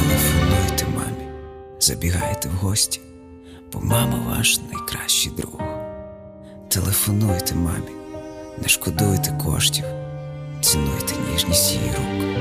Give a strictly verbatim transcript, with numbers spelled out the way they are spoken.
Телефонуйте мамі, забігайте в гості, бо мама ваш найкращий друг. Телефонуйте мамі, не шкодуйте коштів, цінуйте ніжність її рук.